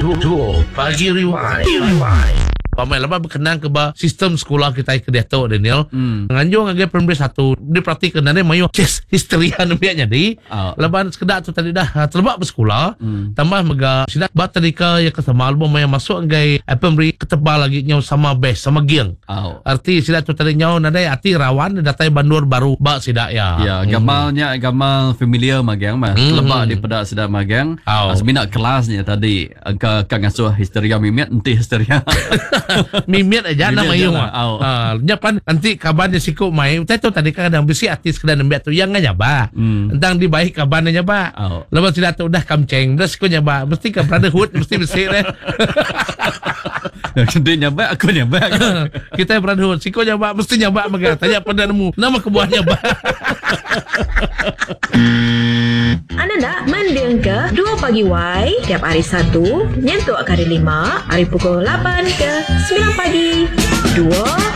Duo Pagi Rewind. Pamai lama berkenaan ke sistem sekolah kita ke Dato' Daniel. Nganjung agak primary 1 dia praktik kenane mayu kes histeria nabiaknya di. Laban sekedar tu tadi dah terbak bersekolah. Tambah mega sidak bat tadi ka ya ketama album yang masuk agak primary ketebal lagi nyau sama best sama giang. Arti sidak tu tadi nyau nadai arti rawan datai bandur baru bak sidak ya. Ya, gamal familiar magang mah. Lebak di pedak sidak magang. Seminat kelasnya tadi ka ngasuh histeria mimet enti histeria. Mimit aja nama yung nyapan nanti kabarnya siku mai itu tadi kadang besi artis kedai nembak tu yang nyaba tentang di baik kabarnya nyaba lepas tidak tu udah kamceng terus siku nyaba mesti ke brotherhood mesti besi deh dia nyaba aku nyaba kita brotherhood siku nyaba mesti nyaba maga tanya pada nemu nama kebuah nyaba. Anda nak mendeng ke 2 Pagi Y tiap hari Sabtu nyentuk kali 5 hari pukul 8 ke 9 pagi 2